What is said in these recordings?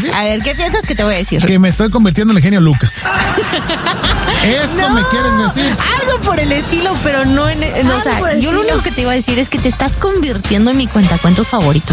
A ver, ¿qué piensas que te voy a decir? Que me estoy convirtiendo en el genio Lucas. Eso no, me quieres decir. Algo por el estilo, pero no en... No, o sea, yo lo único que te iba a decir es que te estás convirtiendo en mi cuentacuentos favorito.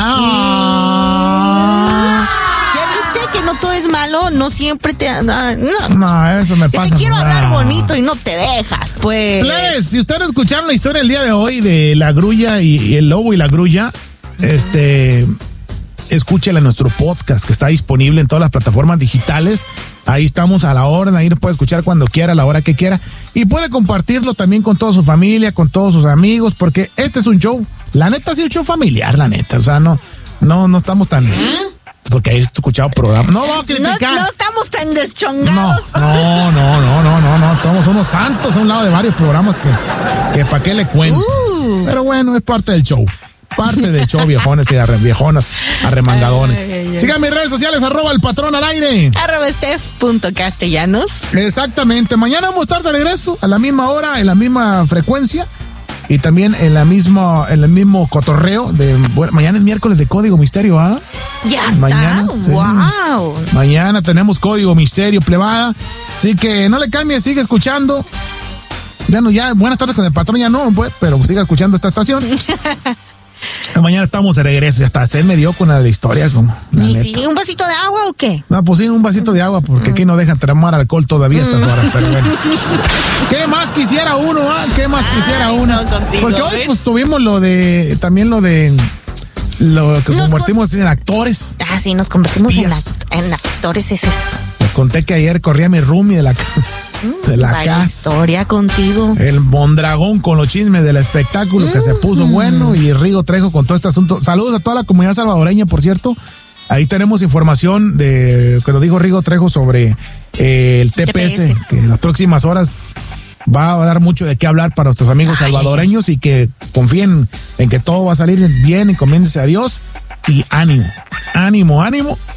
Que no todo es malo, no siempre te... No, eso me pasa. Te quiero hablar bonito y no te dejas, pues. Plebes, si ustedes escucharon la historia el día de hoy de la grulla y el lobo y la grulla, escúchela en nuestro podcast que está disponible en todas las plataformas digitales. Ahí estamos a la orden, ahí lo puede escuchar cuando quiera, a la hora que quiera. Y puede compartirlo también con toda su familia, con todos sus amigos, porque este es un show, la neta sí, un show familiar, la neta. O sea, no estamos tan... Porque he escuchado programas. No vamos a criticar. No estamos tan deschongados. No. Somos unos santos a un lado de varios programas que para qué le cuento. Pero bueno, es parte del show. Parte del show, viejones y viejonas, arremangadones. Sigan mis redes sociales, @elpatrón_al_aire. @steph.castellanos. Exactamente. Mañana vamos a estar de regreso a la misma hora, en la misma frecuencia. Y también en el mismo cotorreo de mañana es miércoles de Código Misterio, ¿ah? Ya mañana, está. Wow. Mañana tenemos Código Misterio, plebada. Así que no le cambie, sigue escuchando. Ya, buenas tardes con el patrón, ya no, pues, pero siga escuchando esta estación. Mañana estamos de regreso, ya está. Se me dio con la historia. ¿Y ¿un vasito de agua o qué? No, pues sí, un vasito de agua, porque aquí no dejan tomar alcohol todavía a estas horas, pero bueno. ¿Qué más quisiera uno, ¿Qué más quisiera uno? No, contigo, porque hoy pues tuvimos lo que convertimos en actores. Sí, nos convertimos en actores, ese es. Les conté que ayer corría mi roomie de la casa. Historia contigo. El Mondragón con los chismes del espectáculo que se puso bueno, y Rigo Trejo con todo este asunto. Saludos a toda la comunidad salvadoreña, por cierto. Ahí tenemos información que nos dijo Rigo Trejo sobre el TPS, que en las próximas horas va a dar mucho de qué hablar para nuestros amigos salvadoreños, y que confíen en que todo va a salir bien, encomiéndense a Dios y ánimo.